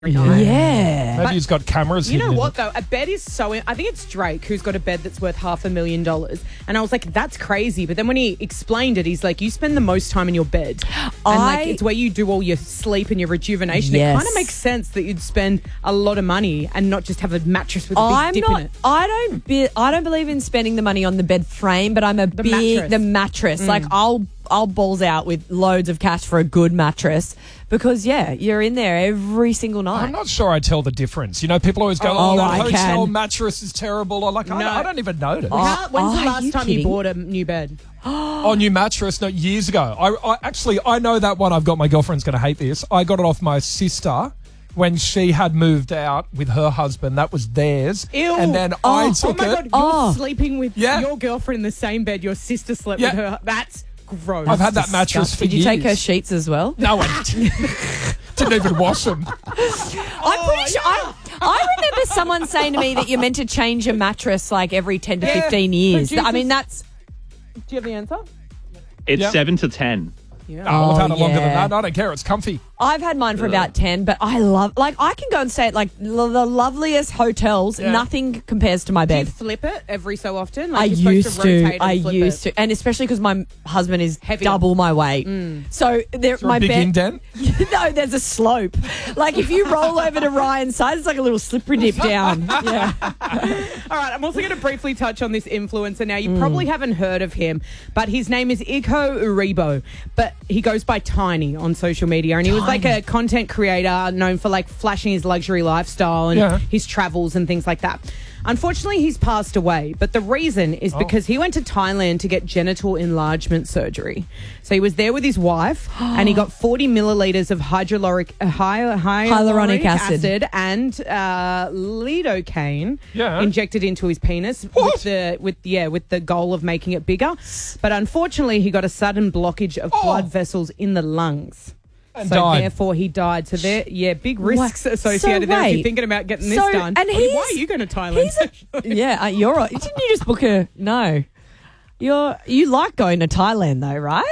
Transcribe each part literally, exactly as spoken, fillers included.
Yeah. Maybe he's got cameras. You know hidden in what, it. though? A bed is so... I think it's Drake who's got a bed that's worth half a million dollars. And I was like, that's crazy. But then when he explained it, he's like, you spend the most time in your bed. And I- like, it's where you do all your sleep and your rejuvenation. Yes. It kind of makes sense that you'd spend a lot of money and not just have a mattress with a big I'm dip not. in it. I don't. Be, I don't believe in spending the money on the bed frame, but I'm a big mattress. the mattress. Mm. Like I'll I'll balls out with loads of cash for a good mattress because yeah, you're in there every single night. I'm not sure I tell the difference. You know, people always go, Oh, oh, that I hotel can. mattress is terrible. Or like, I, No. I don't even notice. How, when's oh, the are last you time kidding? you bought a new bed? Oh, new mattress? No, years ago. I, I actually, I know that one. I've got, my girlfriend's going to hate this. I got it off my sister when she had moved out with her husband. That was theirs. Ew. And then Oh. I Oh took my it. God, you're Oh. sleeping with Yeah. your girlfriend in the same bed your sister slept Yeah. with her. That's gross. I've had that mattress for Did you years. take her sheets as well? No, I didn't. Didn't even wash them. I'm pretty sure. I, I remember someone saying to me that you're meant to change your mattress like every ten to Yeah, fifteen years. producers- I mean, that's Do you have the answer? It's Yeah. seven to ten. Yeah. Oh, I've had it longer than yeah. that. I don't care. It's comfy. I've had mine for about ten, but I love like I can go and stay at like l- the loveliest hotels. Yeah. Nothing compares to my Do you bed. flip it every so often? I you're supposed used to. to. rotate and I flip used it. to, and especially because my husband is Heavier. double my weight. So there, Is there my a big bed. indent? No, there's a slope. Like if you roll over to Ryan's side, it's like a little slippery dip down. Yeah. All right, I'm also going to briefly touch on this influencer. Now, you Mm. probably haven't heard of him, but his name is Iko Uribo, but he goes by Tiny on social media, and he was like a content creator known for like flashing his luxury lifestyle and Yeah. his travels and things like that. Unfortunately, he's passed away, but the reason is because he went to Thailand to get genital enlargement surgery. So he was there with his wife, and he got forty milliliters of hydroloric, uh, hy- hyaluronic Hyaluronic acid. acid and uh, lidocaine Yeah. injected into his penis What? with the with yeah with the goal of making it bigger. But unfortunately, he got a sudden blockage of Oh. blood vessels in the lungs. And so died. therefore he died. So there, yeah, big risks What? associated So there if wait. you're thinking about getting this So- done. and I mean, why he's- are you going to Thailand? He's a, yeah, uh, you're right. Didn't you just book a no? You're you like going to Thailand though, right?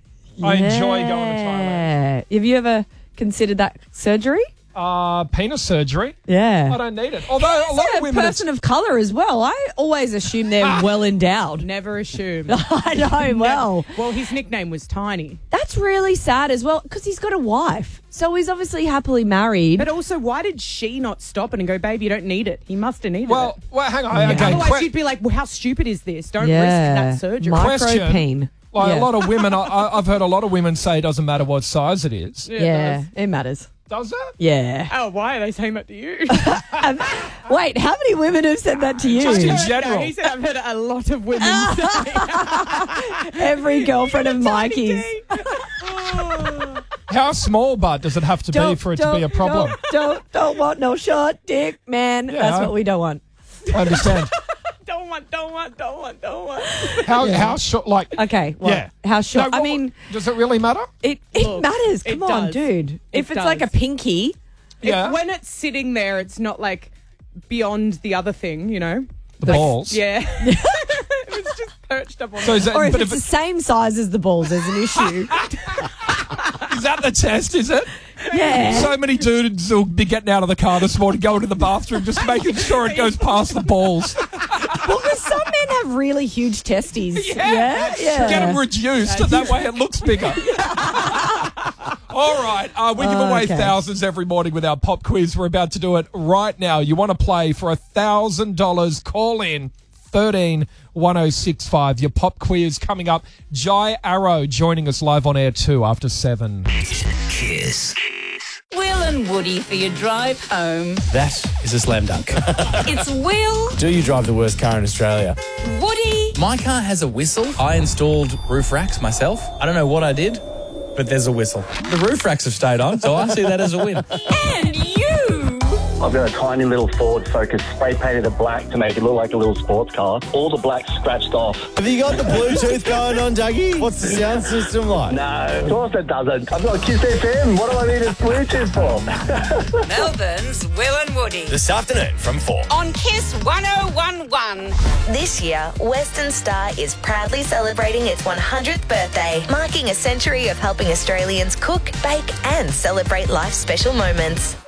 I enjoy going to Thailand. Yeah. Have you ever considered that surgery? Uh, penis surgery. Yeah. I don't need it. Although a lot a of women. person of colour as well. I always assume they're well endowed. Never assume. I know. Well, Well, his nickname was Tiny. that's really sad as well because he's got a wife, so he's obviously happily married. But also, why did she not stop it and go, babe, you don't need it? He must have needed well, it. well, hang on. Yeah. Okay, Otherwise, que- she'd be like, well, how stupid is this? Don't yeah, risk that surgery. Question. micropene. like yeah. a lot of women, I, I- I've heard a lot of women say it doesn't matter what size it is. Yeah, it Yeah, does. it matters. Does it? Yeah. Oh, why are they saying that to you? Um, wait, how many women have said that to you? Just in No, general. he said I've heard a lot of women say. Every girlfriend of Tiny Mikey's. D. Oh. How small, but does it have to be for it to be a problem? Don't, don't, don't want no short dick, man. Yeah. That's what we don't want. I understand. Don't want, don't want, don't want, don't want. How how short? Like Okay, well, yeah. how short? No, I what- mean, does it really matter? it, it Look, matters. it Come on, does. dude. It If it's like a does. pinky, Yeah. If, when it's sitting there, it's not like beyond the other thing, you know? The balls. Yeah. It's just perched up on So is that, or if but it's if the it, same size as the balls, there's an issue. is that the test? Is it? Yeah. So many dudes will be getting out of the car this morning, going to the bathroom, just making sure it goes past the balls. Well, because some men have really huge testes. Yeah, yeah. Get them reduced, and that way it looks bigger. All right, uh, we give away Okay. thousands every morning with our pop quiz. We're about to do it right now. You want to play for a thousand dollars? Call in thirteen one oh six five. Your pop quiz coming up. Jai Arrow joining us live on air too after seven. Kiss. Will and Woody for your drive home. That is a slam dunk. It's Will, Do you drive the worst car in Australia? Woody, My car has a whistle. I installed roof racks myself. I don't know what I did, but there's a whistle. The roof racks have stayed on, so I see that as a win. and you. I've got a tiny little Ford Focus, spray painted it black to make it look like a little sports car. All the black's scratched off. Have you got the Bluetooth going on, Dougie? What's the sound system like? No, of course it doesn't. I've got Kiss F M. What do I need a Bluetooth for? Melbourne's Will and Woody. This afternoon from four. On Kiss one oh one one. This year, Western Star is proudly celebrating its one hundredth birthday, marking a century of helping Australians cook, bake, and celebrate life's special moments.